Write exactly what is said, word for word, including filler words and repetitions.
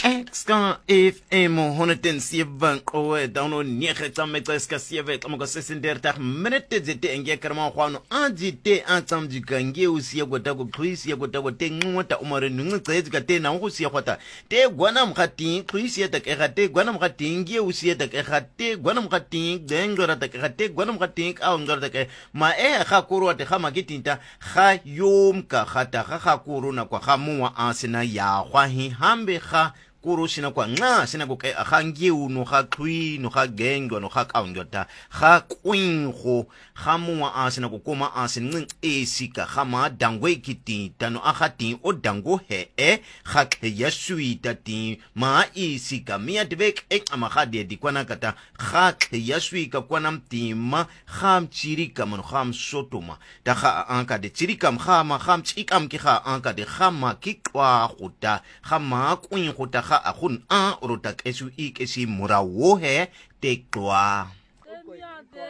Exka F M honderdzeven qowe download nege tsameka ska sieve tsamaka sesenderta minute zete enge karma khwano anjite antsamjika nge usiya kwata ku khwisiya kwata ku tenqota umare nngcezi ka te na go siya kwata te gwana mkhati khwisiya ta ke gate gwana mkhati nge usiya ta ke gate gwana mkhati dengora ta ke gate gwana mkhati a ngora ta ke ma e ga korwa te ga makitinta ga yomka gata ga ga korona kwa ga muwa a sena ya gwa hi hambe ga kuro sina kwa nga sina ko ke ga ngiu no ga khwi no ga gengo no ga kaungota ga kwingo ga muwa a sina ko koma a sin esika ga ma dangwe kitita no a ga tin o dango he e ga ke ya suita tin ma isika mia debek e ama ga de di kwana kata ga ke ya suika kwana mtima ga mchirika mo ga msotoma da ga anka de chirika ga ma ga mchikam ke ga anka de ga ma ki kwa gota ga ma kwingo ta ga a gun a rotak esu ik esi murawo he tekwa